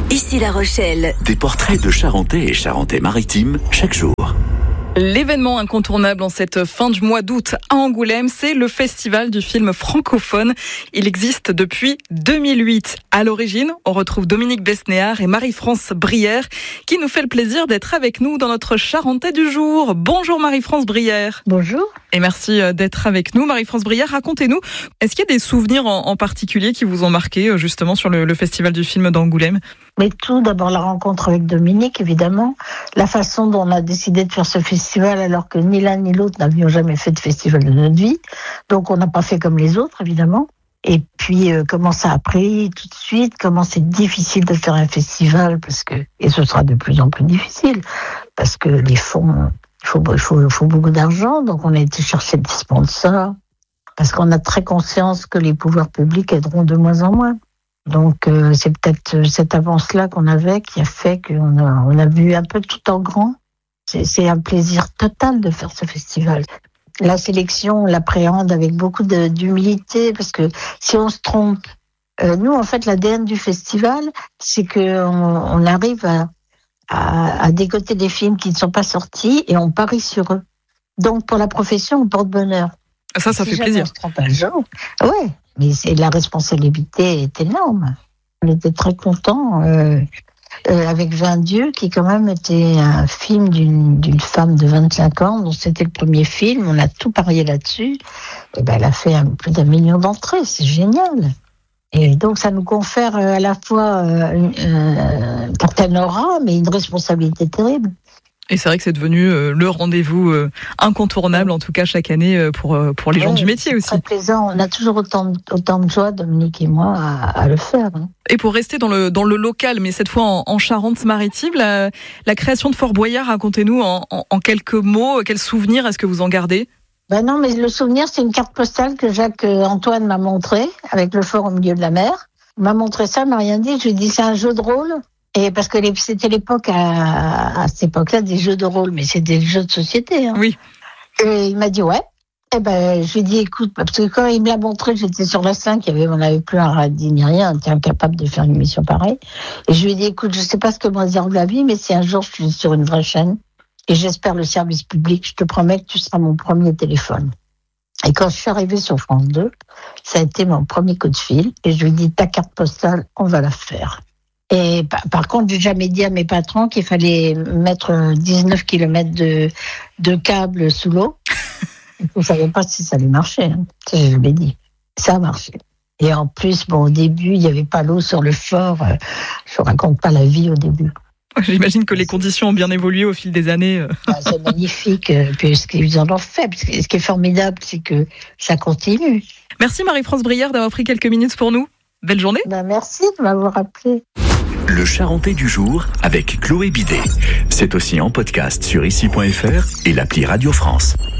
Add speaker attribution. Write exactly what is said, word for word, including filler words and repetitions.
Speaker 1: Ici La Rochelle.
Speaker 2: Des portraits de Charentais et Charentais-Maritimes chaque jour.
Speaker 3: L'événement incontournable en cette fin du mois d'août à Angoulême, c'est le festival du film francophone. Il existe depuis deux mille huit. À l'origine, on retrouve Dominique Besnéard et Marie-France Brière qui nous fait le plaisir d'être avec nous dans notre Charentais du jour. Bonjour Marie-France Brière.
Speaker 4: Bonjour.
Speaker 3: Et merci d'être avec nous. Marie-France Brière, racontez-nous, est-ce qu'il y a des souvenirs en, en particulier qui vous ont marqué justement sur le, le festival du film d'Angoulême ?
Speaker 4: Mais tout, d'abord la rencontre avec Dominique, évidemment. La façon dont on a décidé de faire ce festival alors que ni l'un ni l'autre n'avions jamais fait de festival de notre vie. Donc on n'a pas fait comme les autres, évidemment. Et puis euh, comment ça a pris tout de suite, comment c'est difficile de faire un festival, parce que et ce sera de plus en plus difficile, parce que les fonds, il faut, il faut, il faut beaucoup d'argent. Donc on a été chercher des sponsors, parce qu'on a très conscience que les pouvoirs publics aideront de moins en moins. Donc euh, c'est peut-être cette avance-là qu'on avait qui a fait qu'on a, on a vu un peu tout en grand. C'est, c'est un plaisir total de faire ce festival. La sélection, on l'appréhende avec beaucoup de, d'humilité, parce que si on se trompe, euh, nous en fait l'A D N du festival, c'est que on, on arrive à, à, à dégoter des films qui ne sont pas sortis et on parie sur eux. Donc pour la profession, on porte bonheur.
Speaker 3: Ça, ça
Speaker 4: si
Speaker 3: fait plaisir.
Speaker 4: On se trompe un jour, ouais. Mais c'est, la responsabilité est énorme. On était très contents euh, euh, avec Vingt Dieux, qui quand même était un film d'une, d'une femme de vingt-cinq ans, dont c'était le premier film. On a tout parié là-dessus. Et ben, elle a fait un, plus d'un million d'entrées. C'est génial. Et donc, ça nous confère euh, à la fois euh, une euh, certaine aura, mais une responsabilité terrible.
Speaker 3: Et c'est vrai que c'est devenu euh, le rendez-vous euh, incontournable, en tout cas chaque année, euh, pour, euh, pour les ouais, gens du métier aussi.
Speaker 4: C'est très plaisant. On a toujours autant de, autant de joie, Dominique et moi, à, à le faire. Hein.
Speaker 3: Et pour rester dans le, dans le local, mais cette fois en, en Charente-Maritime, la, la création de Fort Boyard, racontez-nous en, en, en quelques mots, quels souvenirs est-ce que vous en gardez ?
Speaker 4: Ben non, mais le souvenir, c'est une carte postale que Jacques Antoine m'a montrée, avec le fort au milieu de la mer. Il m'a montré ça, il m'a rien dit. Je lui ai dit, c'est un jeu de rôle. Et parce que les, c'était l'époque, à, à cette époque-là, des jeux de rôle, mais c'est des jeux de société. Hein.
Speaker 3: Oui.
Speaker 4: Et il m'a dit, ouais. Et ben, je lui ai dit, écoute, parce que quand il me l'a montré, j'étais sur la cinq, il y avait, on n'avait plus un radis ni rien, on était incapable de faire une mission pareille. Et je lui ai dit, écoute, je sais pas ce que me réserve la vie, mais si un jour je suis sur une vraie chaîne, et j'espère le service public, je te promets que tu seras mon premier téléphone. Et quand je suis arrivée sur France deux, ça a été mon premier coup de fil, et je lui ai dit, ta carte postale, on va la faire. Et par contre, j'ai jamais dit à mes patrons qu'il fallait mettre dix-neuf kilomètres de, de câbles sous l'eau. Je ne savais pas si ça allait marcher. Hein. Je l'ai dit. Ça a marché. Et en plus, bon, au début, il n'y avait pas l'eau sur le fort. Je ne raconte pas la vie au début.
Speaker 3: J'imagine que les conditions ont bien évolué au fil des années.
Speaker 4: C'est magnifique, puisqu'ils en ont fait. Ce qui est formidable, c'est que ça continue.
Speaker 3: Merci Marie-France Brière d'avoir pris quelques minutes pour nous. Belle journée.
Speaker 4: Ben merci de m'avoir appelé.
Speaker 2: Le Charentais du jour avec Chloé Bidet. C'est aussi en podcast sur ici point f r et l'appli Radio France.